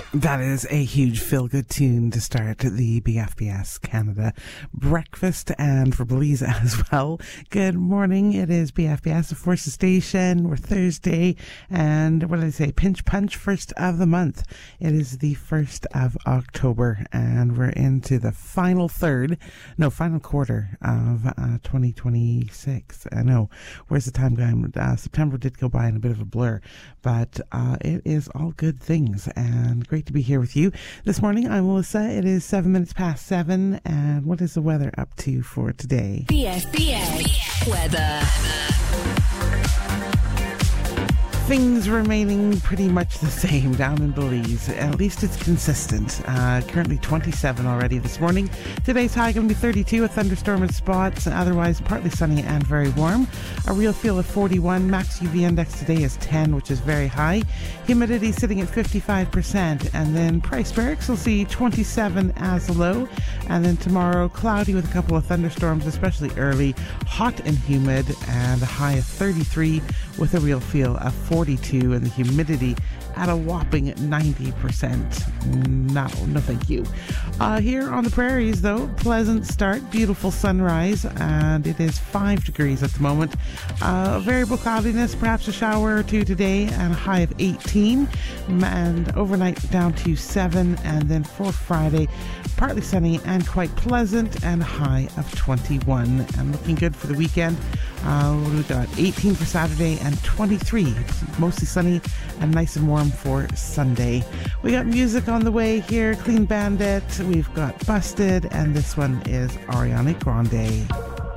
That is a huge feel-good tune to start the BFBS Canada breakfast, and for Belize as well. Good morning. It is BFBS, the Forces Station. We're Thursday, and what did I say? Pinch Punch, first of the month. It is the 1st of October, and we're into the final quarter of 2026. I know. Where's the time going? September did go by in a bit of a blur, but it is all good things, and great to be here with you this morning. I'm Melissa. It is 7 minutes past 7, and what is the weather up to for today? BFBS weather. Things remaining pretty much the same down in Belize. At least it's consistent. Currently 27 already this morning. Today's high going to be 32, a thunderstorm in spots, and otherwise partly sunny and very warm. A real feel of 41. Max UV index today is 10, which is very high. Humidity sitting at 55%. And then Price Barracks will see 27 as a low. And then tomorrow, cloudy with a couple of thunderstorms, especially early. Hot and humid, and a high of 33 with a real feel of 42, and the humidity at a whopping 90%. No thank you. Here on the prairies, though, pleasant start, beautiful sunrise, and it is 5 degrees at the moment. Variable cloudiness, perhaps a shower or two today, and a high of 18, and overnight down to 7, and then for Friday, partly sunny and quite pleasant, and a high of 21, and looking good for the weekend. We've got 18 for Saturday and 23, mostly sunny and nice and warm for Sunday. We got music on the way here, Clean Bandit, we've got Busted, and this one is Ariana Grande.